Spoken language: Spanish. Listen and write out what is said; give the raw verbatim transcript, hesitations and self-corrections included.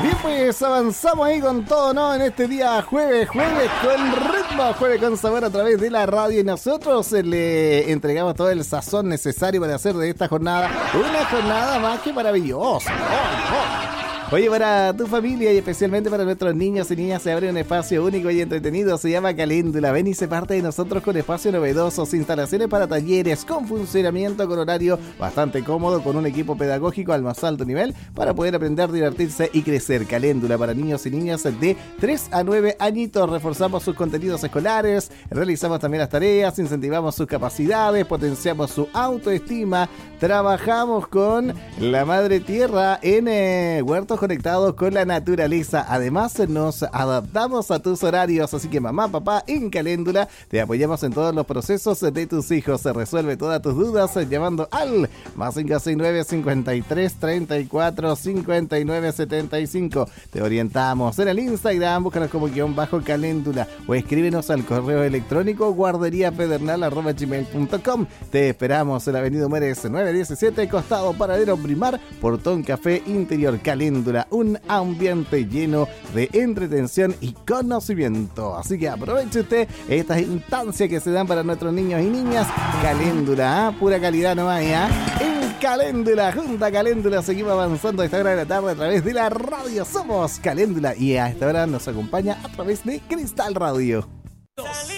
Bien, pues avanzamos ahí con todo, ¿no? En este día jueves, jueves con ritmo, jueves con sabor a través de la radio. Y nosotros le entregamos todo el sazón necesario para hacer de esta jornada una jornada más que maravillosa. ¡Oh, oh! Oye, para tu familia y especialmente para nuestros niños y niñas se abre un espacio único y entretenido, se llama Caléndula. Ven y se parte de nosotros con espacios novedosos, instalaciones para talleres, con funcionamiento con horario bastante cómodo, con un equipo pedagógico al más alto nivel para poder aprender, divertirse y crecer. Caléndula para niños y niñas de tres a nueve añitos. Reforzamos sus contenidos escolares, realizamos también las tareas, incentivamos sus capacidades, potenciamos su autoestima, trabajamos con la madre tierra en eh, huertos conectados con la naturaleza. Además nos adaptamos a tus horarios, así que mamá, papá, en Caléndula te apoyamos en todos los procesos de tus hijos. Se resuelve todas tus dudas llamando al más cinco seis nueve, cincuenta y tres, treinta y cuatro, cincuenta y nueve, setenta y cinco. Te orientamos en el Instagram, búscanos como guión bajo Caléndula o escríbenos al correo electrónico guarderíapedernal arroba gmail punto com. Te esperamos en la avenida Mujeres nueve diecisiete, costado Paradero Primar, Portón Café Interior. Caléndula, un ambiente lleno de entretención y conocimiento. Así que aproveche usted estas instancias que se dan para nuestros niños y niñas. Caléndula, ¿eh? Pura calidad nomás, ¿eh? En Caléndula, junto a Caléndula, seguimos avanzando a esta hora de la tarde a través de la radio. Somos Caléndula y a esta hora nos acompaña a través de Cristal Radio.